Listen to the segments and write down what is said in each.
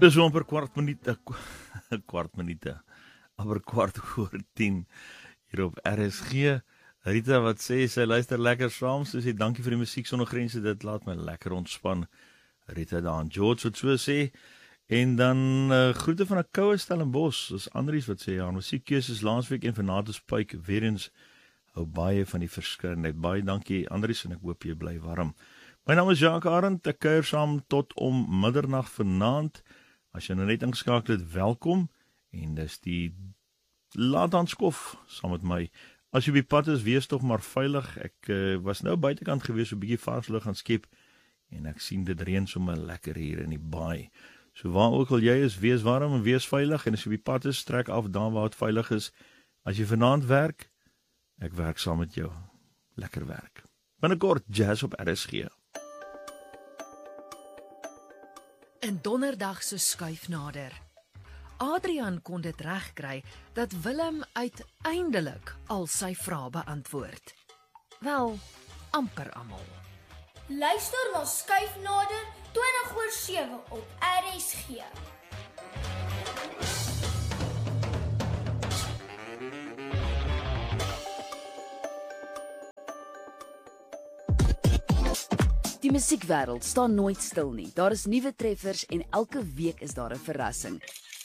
Dis amper kwart minute, kwart minute, amper kwart oor 10 hier op RSG. Rita wat sê, sy luister lekker saam, sy sê, dankie vir die musiek sonder grense, dit laat my lekker ontspan. Rita daar, George wat so sê, en dan groete van 'n koue Stellenbosch, is Andries wat sê, ja, musiekkeuses laasweek en vanaand is Pyke, weer eens hou baie van die verskeidenheid. Baie dankie Andries en ek hoop jy bly warm. My naam is Jacques Arend, ek kuier saam tot om middernag vanaand. As jy nou net ingeskakel het, welkom. En dis die laat aanskof saam met my. As jy op die pad is, wees tog maar veilig. Ek was nou buitekant gewees, so 'n bietjie vars lug gaan skep. En ek sien dit reën sommer lekker hier in die baai. So waar ook al jy is, wees warm en wees veilig. En as jy op die pad is, trek af daar waar dit veilig is. As jy vanaand werk, ek werk saam met jou. Lekker werk. Binnekort jazz op RSG. In donderdag se skuif nader. Adrian kon dit regkry dat Willem uiteindelik al sy vrae beantwoord. Wel, amper almal. Luister na Skuif Nader 20/7 op RSG. Die musiekwêreld staan nooit stil nie. Daar is nuwe treffers en elke week is daar 'n verrassing.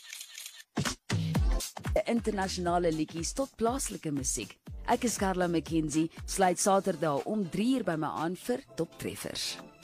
Internasionale liedjies tot plaaslike musiek. Ek is Carla McKenzie, sluit Saterdag om 3:00 by my aan vir Top Treffers.